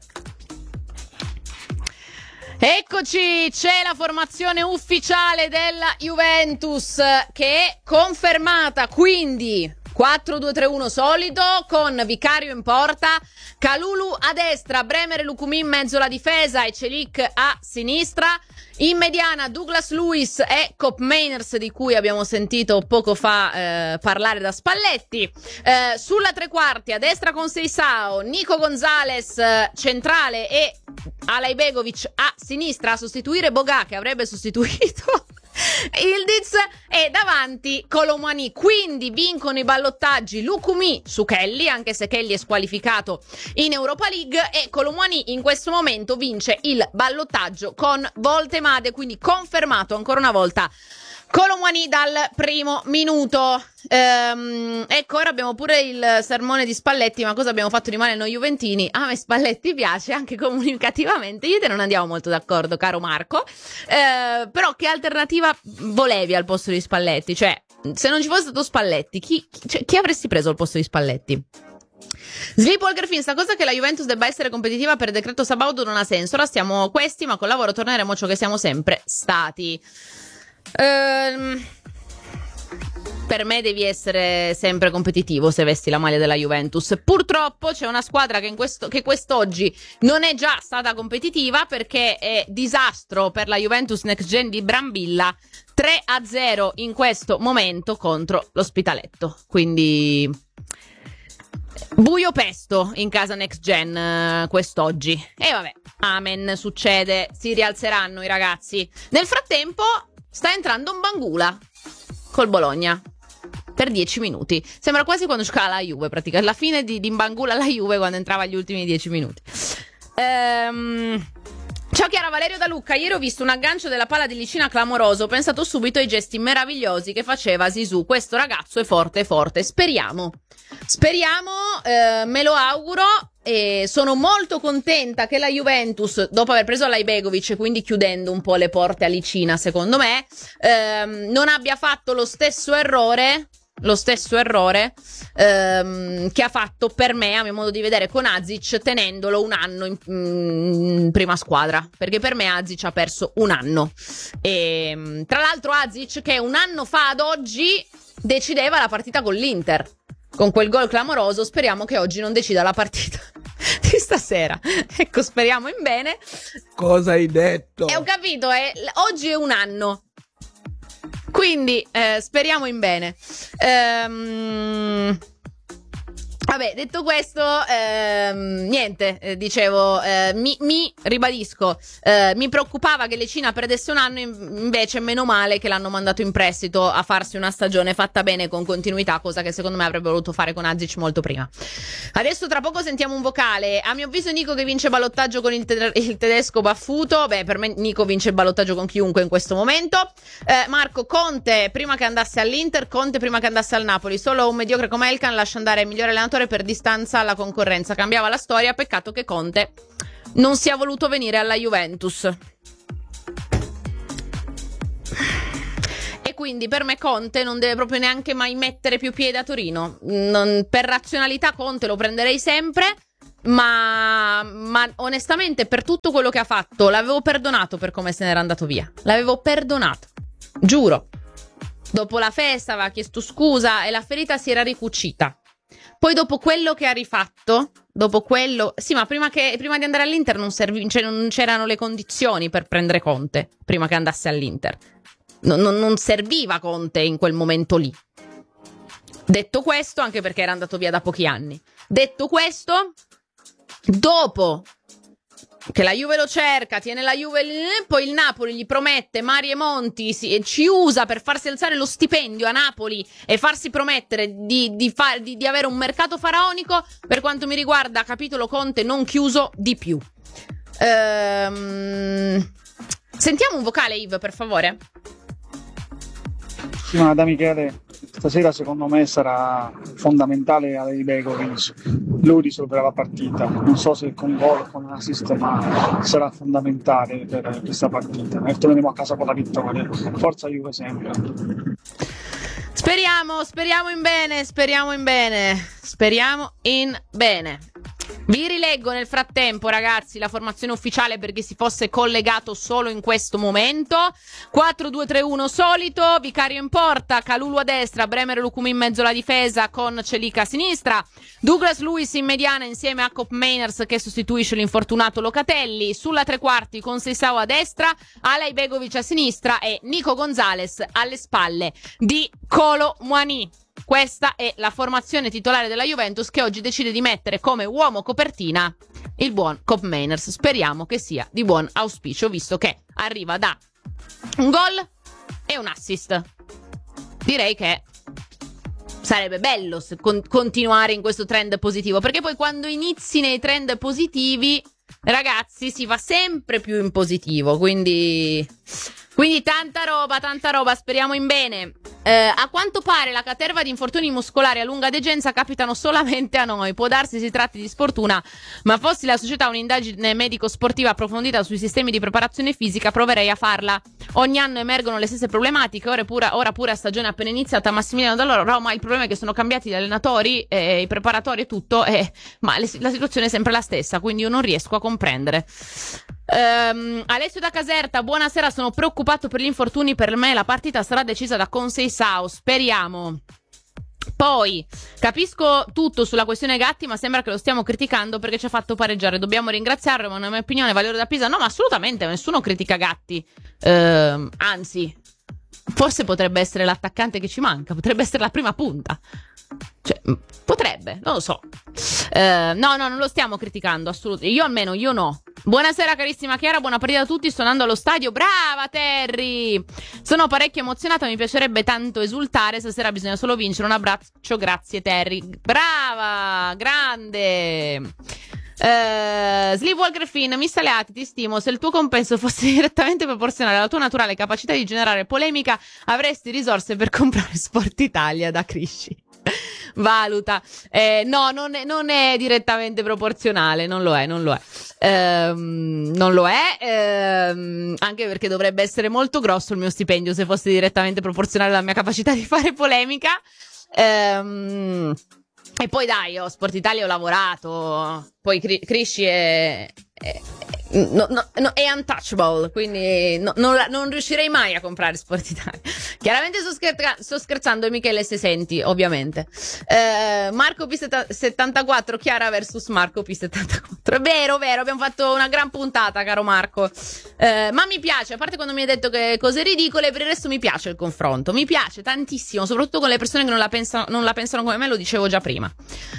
Eccoci, c'è la formazione ufficiale della Juventus che è confermata, quindi 4-2-3-1 solido, con Vicario in porta, Kalulu a destra, Bremer e Lukumi in mezzo alla difesa e Celik a sinistra. In mediana Douglas Luiz e Cop Mainers, di cui abbiamo sentito poco fa parlare da Spalletti. Sulla tre quarti a destra con Seisao, Nico Gonzalez centrale e Alay Begovic a sinistra a sostituire Boga, che avrebbe sostituito Ildiz, e davanti Colomani. Quindi vincono i ballottaggi Lukumi su Kelly, anche se Kelly è squalificato in Europa League, e Colomani in questo momento vince il ballottaggio con Voltemade, quindi confermato ancora una volta Colomani dal primo minuto. Ecco, ora abbiamo pure il sermone di Spalletti. Ma cosa abbiamo fatto di male noi juventini? A me Spalletti piace anche comunicativamente. Io e te non andiamo molto d'accordo, caro Marco, però che alternativa volevi al posto di Spalletti? Cioè, se non ci fosse stato Spalletti, chi avresti preso al posto di Spalletti? Slip Walker Fin, sta cosa che la Juventus debba essere competitiva per decreto Sabaudo non ha senso. Ora stiamo questi, ma col lavoro torneremo ciò che siamo sempre stati. Per me devi essere sempre competitivo se vesti la maglia della Juventus. Purtroppo c'è una squadra che quest'oggi non è già stata competitiva, perché è disastro per la Juventus Next Gen di Brambilla, 3-0 in questo momento contro l'Ospitaletto. Quindi buio pesto in casa Next Gen quest'oggi. E vabbè, amen, succede, si rialzeranno i ragazzi. Nel frattempo sta entrando un Bangula col Bologna per 10 minuti. Sembra quasi quando giocava la Juve, praticamente la fine di Bangula alla Juve, quando entrava agli ultimi 10 minuti. C'è Ciao Chiara, Valerio da Lucca. Ieri ho visto un aggancio della palla di Licina clamoroso. Ho pensato subito ai gesti meravigliosi che faceva Zizou. Questo ragazzo è forte, forte. Speriamo, me lo auguro. E sono molto contenta che la Juventus, dopo aver preso Laibegovic e quindi chiudendo un po' le porte a Licina, secondo me, non abbia fatto lo stesso errore che ha fatto per me, a mio modo di vedere, con Azic, tenendolo un anno in prima squadra, perché per me Azic ha perso un anno. E tra l'altro Azic che un anno fa ad oggi decideva la partita con l'Inter con quel gol clamoroso. Speriamo che oggi non decida la partita di stasera. Ecco, speriamo in bene. Cosa hai detto? Ho capito, oggi è un anno. Quindi speriamo in bene. Vabbè, detto questo, niente, dicevo, mi ribadisco, mi preoccupava che Lecina perdesse un anno, invece meno male che l'hanno mandato in prestito a farsi una stagione fatta bene con continuità, cosa che secondo me avrebbe voluto fare con Azic molto prima. Adesso tra poco sentiamo un vocale. A mio avviso Nico che vince ballottaggio con il tedesco baffuto. Beh, per me Nico vince il ballottaggio con chiunque in questo momento. Marco, Conte prima che andasse all'Inter, Conte prima che andasse al Napoli. Solo un mediocre come Elkan lascia andare il migliore allenatore per distanza alla concorrenza. Cambiava la storia, peccato che Conte non sia voluto venire alla Juventus. E quindi per me Conte non deve proprio neanche mai mettere più piede a Torino. Per razionalità Conte lo prenderei sempre, ma onestamente per tutto quello che ha fatto l'avevo perdonato per come se n'era andato via. L'avevo perdonato, giuro. Dopo la festa aveva chiesto scusa e la ferita si era ricucita. Poi dopo quello che ha rifatto, sì, ma prima di andare all'Inter non c'erano le condizioni per prendere Conte, prima che andasse all'Inter. Non serviva Conte in quel momento lì. Detto questo, anche perché era andato via da pochi anni. Detto questo, dopo che la Juve lo cerca, tiene la Juve, poi il Napoli gli promette Mari e Monti, ci usa per farsi alzare lo stipendio a Napoli e farsi promettere di avere un mercato faraonico. Per quanto mi riguarda, capitolo Conte non chiuso di più. Sentiamo un vocale, Yves, per favore. Sì, ma da Michele, stasera secondo me sarà fondamentale Laibegovic. Lui risolverà la partita, non so se con gol o con assist, ma sarà fondamentale per questa partita e torneremo a casa con la vittoria. Forza Juve sempre. Speriamo in bene. Vi rileggo nel frattempo, ragazzi, la formazione ufficiale per chi si fosse collegato solo in questo momento. 4-2-3-1 solito, Vicario in porta, Kalulu a destra, Bremer e Lukumi in mezzo alla difesa con Celica a sinistra, Douglas Luiz in mediana insieme a Kopp Meiners che sostituisce l'infortunato Locatelli, sulla tre quarti con Seisao a destra, Laibegovic a sinistra e Nico Gonzalez alle spalle di Kolo Muani. Questa è la formazione titolare della Juventus, che oggi decide di mettere come uomo copertina il buon Kopp Meiners. Speriamo che sia di buon auspicio, visto che arriva da un gol e un assist. Direi che sarebbe bello continuare in questo trend positivo, perché poi quando inizi nei trend positivi, ragazzi, si va sempre più in positivo, quindi tanta roba, speriamo in bene. A quanto pare la caterva di infortuni muscolari a lunga degenza capitano solamente a noi. Può darsi si tratti di sfortuna, ma fossi la società un'indagine medico-sportiva approfondita sui sistemi di preparazione fisica, proverei a farla. Ogni anno emergono le stesse problematiche, ora pure a stagione appena iniziata. Massimiliano da Roma, il problema è che sono cambiati gli allenatori, i preparatori e tutto, ma la situazione è sempre la stessa, quindi io non riesco a comprendere. Alessio da Caserta, buonasera, sono preoccupato per gli infortuni, per me la partita sarà decisa da Conceição, speriamo. Poi capisco tutto sulla questione Gatti, ma sembra che lo stiamo criticando perché ci ha fatto pareggiare, dobbiamo ringraziarlo, ma nella mia opinione valore da Pisa. No, ma assolutamente nessuno critica Gatti, anzi forse potrebbe essere l'attaccante che ci manca, potrebbe essere la prima punta. Cioè, potrebbe, non lo so. No, non lo stiamo criticando, assolutamente. Io no. Buonasera carissima Chiara, buona partita a tutti, sto andando allo stadio. Brava Terry! Sono parecchio emozionata, mi piacerebbe tanto esultare, stasera bisogna solo vincere. Un abbraccio, grazie Terry. Brava, grande. Sleepwalker Finn, Miss Aleati, ti stimo. Se il tuo compenso fosse direttamente proporzionale alla tua naturale capacità di generare polemica, avresti risorse per comprare Sport Italia da Crisci. Valuta. No, non è direttamente proporzionale, non lo è. Anche perché dovrebbe essere molto grosso il mio stipendio se fosse direttamente proporzionale alla mia capacità di fare polemica. E poi dai, Sport Italia ho lavorato, poi Crisci è untouchable, quindi non riuscirei mai a comprare Sport Italia. Chiaramente sto scherzando, e Michele, se senti, ovviamente. Marco P74, Chiara versus Marco P74. È vero, abbiamo fatto una gran puntata, caro Marco. Ma mi piace, a parte quando mi hai detto che cose ridicole, per il resto mi piace il confronto. Mi piace tantissimo, soprattutto con le persone che non la pensano come me, lo dicevo già prima.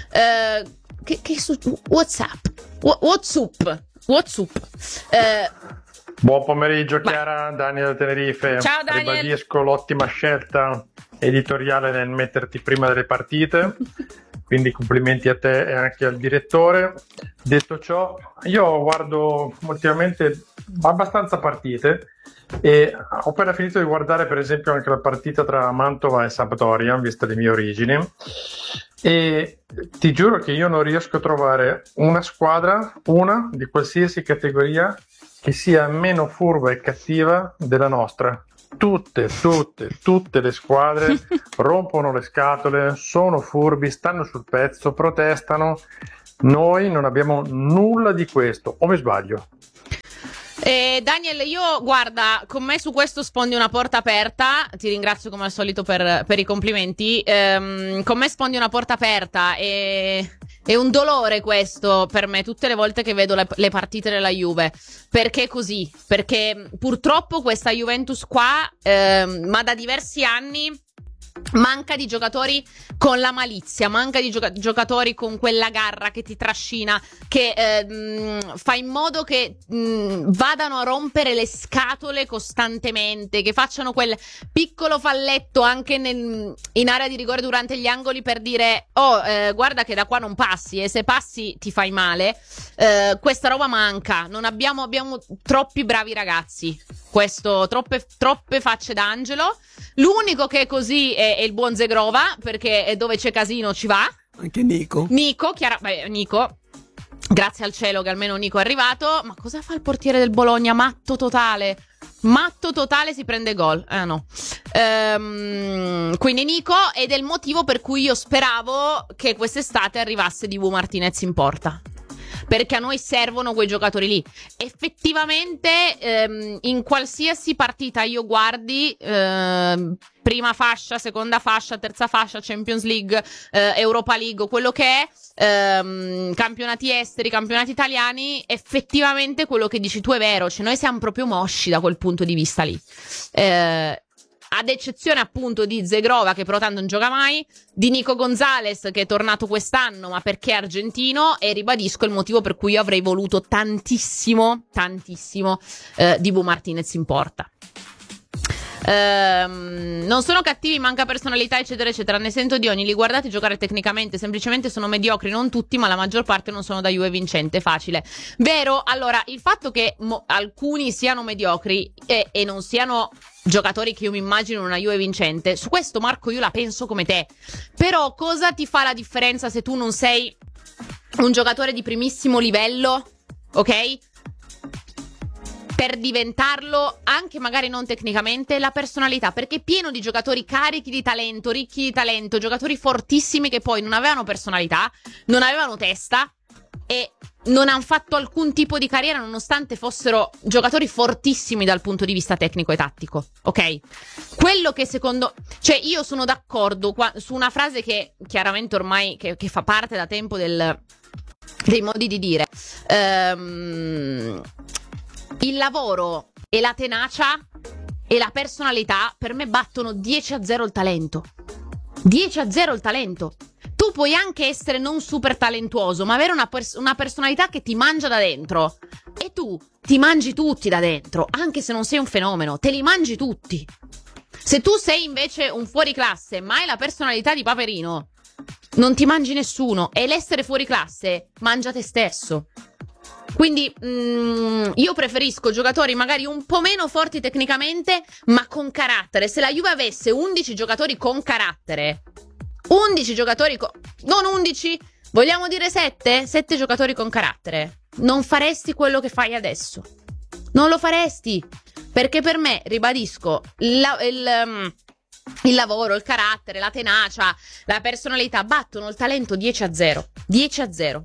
What's up? Buon pomeriggio Chiara, Daniel da Tenerife. Ciao Daniel. Ribadisco l'ottima scelta editoriale nel metterti prima delle partite, quindi complimenti a te e anche al direttore. Detto ciò, io guardo ultimamente abbastanza partite e ho appena finito di guardare per esempio anche la partita tra Mantova e Sampdoria, vista le mie origini, e ti giuro che io non riesco a trovare una squadra, una di qualsiasi categoria, che sia meno furba e cattiva della nostra. Tutte le squadre rompono le scatole, sono furbi, stanno sul pezzo, protestano. Noi non abbiamo nulla di questo, o mi sbaglio? Daniel, io guarda, con me su questo sfondi una porta aperta. Ti ringrazio come al solito per i complimenti. Con me sfondi una porta aperta e è un dolore questo per me tutte le volte che vedo le partite della Juve. Perché così? Perché purtroppo questa Juventus qua, ma da diversi anni, manca di giocatori con la malizia, manca di giocatori con quella garra che ti trascina, che fa in modo che vadano a rompere le scatole costantemente, che facciano quel piccolo falletto anche in area di rigore durante gli angoli per dire guarda che da qua non passi, e se passi ti fai male. Questa roba manca, non abbiamo troppi bravi ragazzi, questo, troppe facce d'angelo. L'unico che è così è il buon Zegrova, perché dove c'è casino ci va. Anche Nico, grazie al cielo che almeno Nico è arrivato. Ma cosa fa il portiere del Bologna? Matto totale, si prende gol. No. Quindi Nico, ed è il motivo per cui io speravo che quest'estate arrivasse Dibu Martinez in porta, perché a noi servono quei giocatori lì. Effettivamente in qualsiasi partita io guardi, prima fascia, seconda fascia, terza fascia, Champions League, Europa League, quello che è, campionati esteri, campionati italiani, effettivamente quello che dici tu è vero, cioè noi siamo proprio mosci da quel punto di vista lì. Ad eccezione appunto di Zegrova, che però tanto non gioca mai, di Nico Gonzalez, che è tornato quest'anno ma perché è argentino, e ribadisco il motivo per cui io avrei voluto tantissimo Dibu Martinez in porta. Non sono cattivi, manca personalità eccetera eccetera, ne sento di ogni, li guardate giocare tecnicamente, semplicemente sono mediocri, non tutti ma la maggior parte non sono da Juve vincente, facile. Vero? Allora, il fatto che alcuni siano mediocri e non siano giocatori che io mi immagino in una Juve vincente, su questo Marco io la penso come te, però cosa ti fa la differenza se tu non sei un giocatore di primissimo livello, ok? Per diventarlo, anche magari non tecnicamente, la personalità, perché è pieno di giocatori carichi di talento, ricchi di talento, giocatori fortissimi che poi non avevano personalità, non avevano testa e non hanno fatto alcun tipo di carriera nonostante fossero giocatori fortissimi dal punto di vista tecnico e tattico, ok? Quello che secondo... Cioè io sono d'accordo su una frase che chiaramente ormai che fa parte da tempo dei modi di dire. Il lavoro e la tenacia e la personalità per me battono 10-0 il talento. 10-0 il talento. Tu puoi anche essere non super talentuoso, ma avere una personalità che ti mangia da dentro. E tu ti mangi tutti da dentro, anche se non sei un fenomeno, te li mangi tutti. Se tu sei invece un fuoriclasse, ma hai la personalità di Paperino, non ti mangi nessuno, e l'essere fuori classe mangia te stesso. Quindi io preferisco giocatori magari un po' meno forti tecnicamente, ma con carattere. Se la Juve avesse 11 giocatori con carattere, 11 giocatori non 11, vogliamo dire 7? 7 giocatori con carattere, non faresti quello che fai adesso. Non lo faresti, perché per me, ribadisco, il lavoro, il carattere, la tenacia, la personalità battono il talento 10-0. 10-0.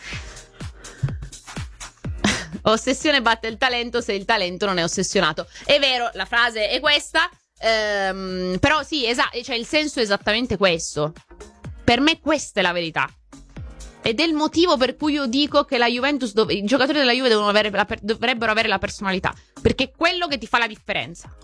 Ossessione batte il talento se il talento non è ossessionato. È vero, la frase è questa, però sì, cioè il senso è esattamente questo. Per me questa è la verità. Ed è il motivo per cui io dico che la Juventus, i giocatori della Juve dovrebbero avere la personalità, perché è quello che ti fa la differenza.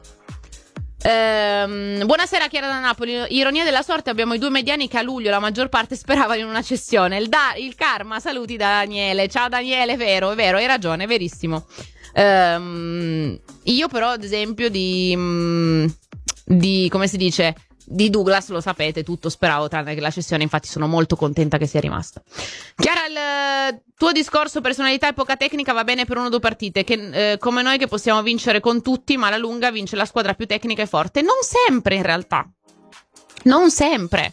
Buonasera Chiara da Napoli. Ironia della sorte, abbiamo i due mediani che a luglio la maggior parte speravano in una cessione. Il karma, saluti da Daniele. Ciao Daniele, è vero, hai ragione, è verissimo. Io però ad esempio di come si dice, di Douglas lo sapete tutto, speravo tranne che la cessione, infatti sono molto contenta che sia rimasta. Chiara, il tuo discorso personalità e poca tecnica va bene per 1 o 2 partite, che come noi che possiamo vincere con tutti, ma alla lunga vince la squadra più tecnica e forte. Non sempre in realtà, non sempre.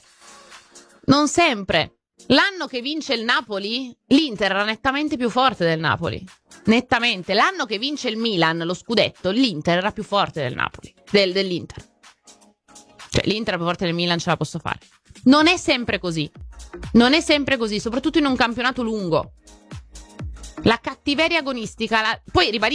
L'anno che vince il Napoli, l'Inter era nettamente più forte del Napoli, nettamente. L'anno che vince il Milan lo scudetto, l'Inter era più forte del Napoli, dell'Inter. Cioè l'Inter è più forte del Milan, ce la posso fare. Non è sempre così, soprattutto in un campionato lungo. La cattiveria agonistica, poi ribadisco,